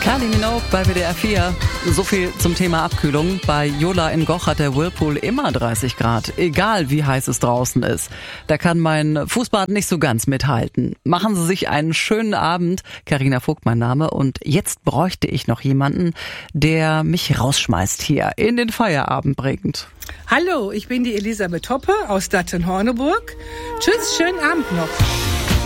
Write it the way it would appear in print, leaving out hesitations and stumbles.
Kylie Minogue bei WDR 4. So viel zum Thema Abkühlung. Bei Jola in Goch hat der Whirlpool immer 30 Grad, egal wie heiß es draußen ist. Da kann mein Fußbad nicht so ganz mithalten. Machen Sie sich einen schönen Abend. Carina Vogt mein Name. Und jetzt bräuchte ich noch jemanden, der mich rausschmeißt hier, in den Feierabend bringt. Hallo, ich bin die Elisabeth Hoppe aus Datten-Horneburg. Tschüss, schönen Abend noch.